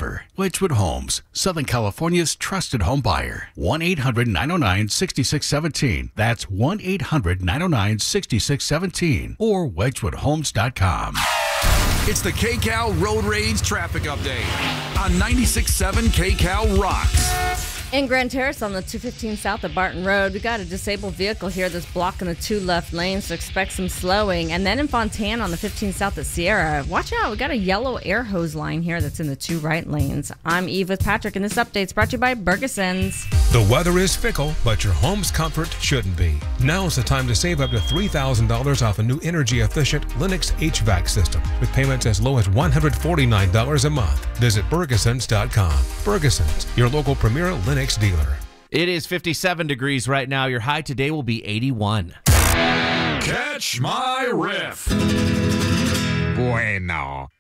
offer. Wedgwood Homes, Southern California's trusted home buyer. 1-800-909-6617. That's 1-800-909-6617 or wedgwoodhomes.com. It's the KCAL Road Rage Traffic Update on 96.7 KCAL Rocks. In Grand Terrace on the 215 South of Barton Road, we got a disabled vehicle here that's blocking the 2 left lanes, so expect some slowing. And then in Fontana on the 15 South of Sierra, watch out, we got a yellow air hose line here that's in the 2 right lanes. I'm Eve with Patrick, and this update's brought to you by Bergeson's. The weather is fickle, but your home's comfort shouldn't be. Now's the time to save up to $3,000 off a new energy-efficient Lennox HVAC system with payments as low as $149 a month. Visit Bergesons.com. Bergesons, your local premier Lennox dealer. It is 57 degrees right now. Your high today will be 81. Catch my riff. Bueno.